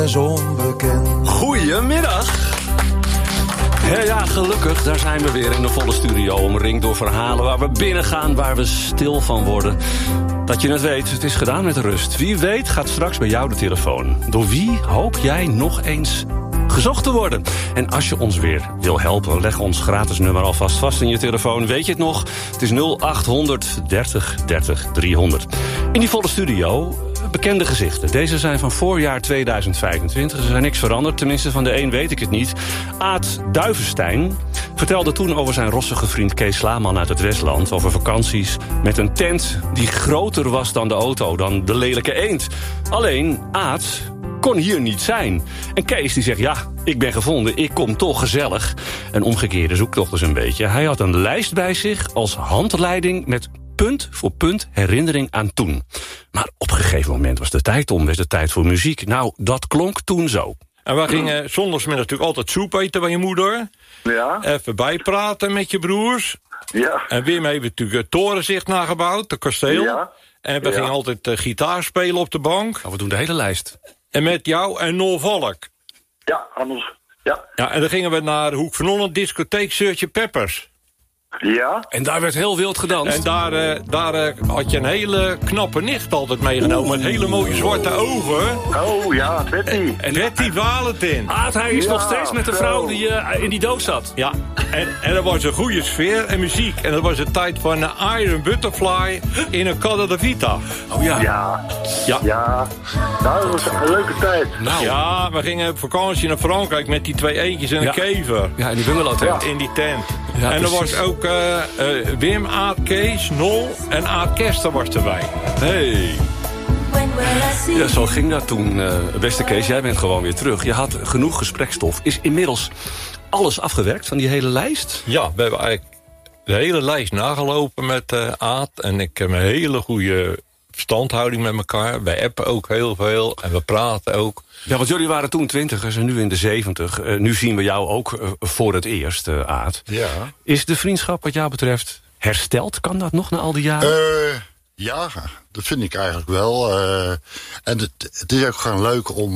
onbekend. Goedemiddag. Ja, gelukkig, daar zijn we weer in de volle studio. Omringd door verhalen waar we binnengaan, waar we stil van worden. Dat je het weet, het is gedaan met rust. Wie weet gaat straks bij jou de telefoon. Door wie hoop jij nog eens gezocht te worden? En als je ons weer wil helpen, leg ons gratis nummer alvast vast in je telefoon. Weet je het nog? Het is 0800 30 30 300. In die volle studio bekende gezichten. Deze zijn van voorjaar 2025. Er zijn niks veranderd, tenminste van de een weet ik het niet. Aad Duivenstein vertelde toen over zijn rossige vriend Kees Slaman uit het Westland. Over vakanties met een tent die groter was dan de auto, dan de lelijke eend. Alleen Aad kon hier niet zijn. En Kees die zegt, ja, ik ben gevonden, ik kom toch gezellig. Een omgekeerde zoektocht dus een beetje. Hij had een lijst bij zich als handleiding met punt voor punt herinnering aan toen. Maar op een gegeven moment was de tijd om, was de tijd voor muziek. Nou, dat klonk toen zo. En wij gingen zondagsmiddag natuurlijk altijd soep eten bij je moeder. Ja. Even bijpraten met je broers. Ja. En Wim heeft natuurlijk het torenzicht nagebouwd, het kasteel. Ja. En we gingen altijd gitaar spelen op de bank. Nou, we doen de hele lijst. En met jou en Nol Valk. Ja, anders. Ja. Ja, en dan gingen we naar Hoek van Holland, discotheek Sgt. Peppers. Ja. En daar werd heel wild gedanst. En daar had je een hele knappe nicht altijd meegenomen. Met hele mooie zwarte ogen. Oh ja, Betty. En Betty Valentin. Aad, hij is Ja, nog steeds met de vrouw die in die doos zat. Ja, en er was een goede sfeer en muziek. En dat was de tijd van Iron Butterfly in een Casa de Vita. Oh ja. Ja. Ja. Ja. Nou, dat was een leuke tijd. Nou. Ja, we gingen op vakantie naar Frankrijk met die 2 eentjes en een Ja. kever. Ja, in die bungalowtent. In die tent. Ja, en er precies. was ook Wim, Aad, Kees, Nol en Aad Kester was erbij. Hey. Ja, zo ging dat toen. Beste Kees, jij bent gewoon weer terug. Je had genoeg gesprekstof. Is inmiddels alles afgewerkt van die hele lijst? Ja, we hebben eigenlijk de hele lijst nagelopen met Aad. En ik heb een hele goede verstandhouding met elkaar. Wij appen ook heel veel en we praten ook. Ja, want jullie waren toen 20ers en nu in de 70. Nu zien we jou ook voor het eerst, Aad. Ja. Is de vriendschap wat jou betreft hersteld? Kan dat nog na al die jaren? Ja, dat vind ik eigenlijk wel. En het is ook gewoon leuk om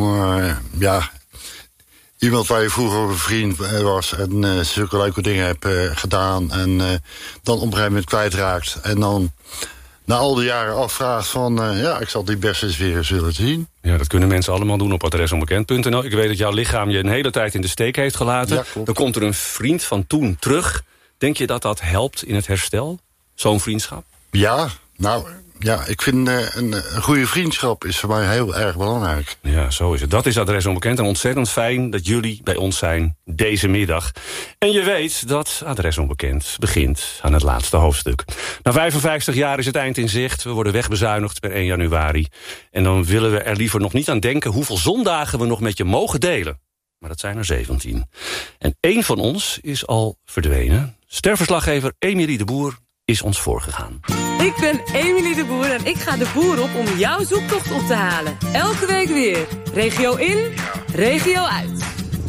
iemand waar je vroeger een vriend was en zulke leuke dingen hebt gedaan en dan op een gegeven moment kwijtraakt en dan na al die jaren afvraagt van ik zal die best eens weer zullen zien. Ja, dat kunnen mensen allemaal doen op adresonbekend.nl. Ik weet dat jouw lichaam je een hele tijd in de steek heeft gelaten. Ja, klopt. Dan komt er een vriend van toen terug. Denk je dat dat helpt in het herstel? Zo'n vriendschap? Ja, nou ja, ik vind een goede vriendschap is voor mij heel erg belangrijk. Ja, zo is het. Dat is Adres Onbekend. En ontzettend fijn dat jullie bij ons zijn deze middag. En je weet dat Adres Onbekend begint aan het laatste hoofdstuk. Na 55 jaar is het eind in zicht. We worden wegbezuinigd per 1 januari. En dan willen we er liever nog niet aan denken hoeveel zondagen we nog met je mogen delen. Maar dat zijn er 17. En 1 van ons is al verdwenen. Sterverslaggever Emilie de Boer is ons voorgegaan. Ik ben Emilie de Boer en ik ga de boer op om jouw zoektocht op te halen. Elke week weer. Regio in, regio uit.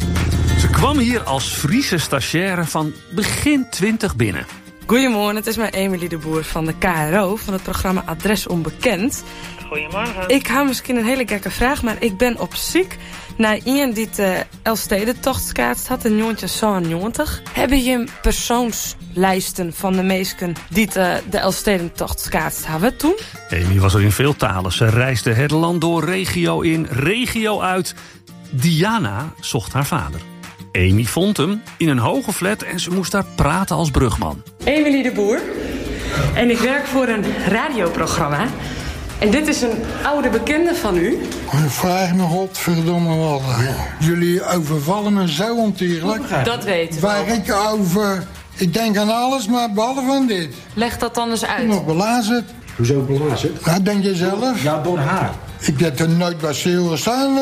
Ze kwam hier als Friese stagiaire van begin 20 binnen. Goedemorgen, het is mij Emilie de Boer van de KRO, van het programma Adres Onbekend. Goedemorgen. Ik hou misschien een hele gekke vraag, maar ik ben op zoek naar iemand die de Elfstedentocht schaatst had, een jongetje 90. Hebben je persoonslijsten van de meesten die de Elfstedentocht schaatst hebben toen? Amy was er in veel talen. Ze reisde het land door, regio in, regio uit. Diana zocht haar vader. Amy vond hem in een hoge flat en ze moest daar praten als brugman. Emilie de Boer. En ik werk voor een radioprogramma. En dit is een oude bekende van u. Ik vraag me godverdomme wat. Jullie overvallen me zo ontierlijk. Dat weten we. Waar ik over... Ik denk aan alles, maar behalve van dit. Leg dat dan eens uit. Nog belazerd. Hoezo belazerd? Dat denk je zelf? Ja, door haar. Ik heb er nooit bij stilgestaan.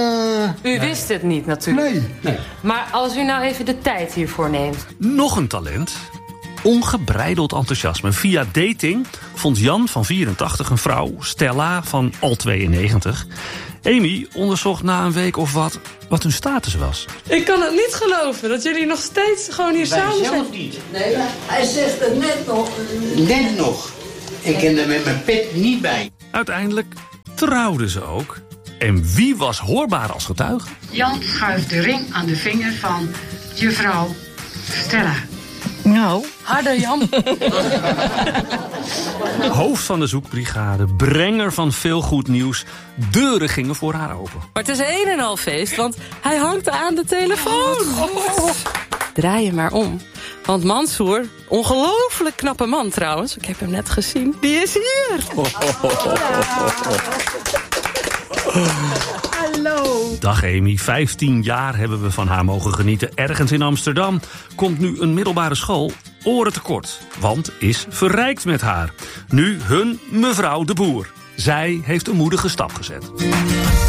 U wist het niet natuurlijk. Nee. Maar als u nou even de tijd hiervoor neemt. Nog een talent. Ongebreideld enthousiasme. Via dating vond Jan van 84 een vrouw, Stella van al 92. Amy onderzocht na een week of wat hun status was. Ik kan het niet geloven dat jullie nog steeds gewoon hier samen zijn. Zelf niet. Nee, hij zegt het net nog. Net nog. Ik ken er met mijn pet niet bij. Uiteindelijk trouwden ze ook. En wie was hoorbaar als getuige? Jan schuift de ring aan de vinger van juffrouw Stella. Nou, harder Jan. Hoofd van de zoekbrigade, brenger van veel goed nieuws. Deuren gingen voor haar open. Maar het is een en al feest, want hij hangt aan de telefoon. Draai je maar om. Want Mansoer, ongelooflijk knappe man trouwens, ik heb hem net gezien, die is hier. Hallo. Dag Amy, 15 jaar hebben we van haar mogen genieten. Ergens in Amsterdam komt nu een middelbare school oren tekort. Want is verrijkt met haar. Nu hun mevrouw de Boer. Zij heeft een moedige stap gezet.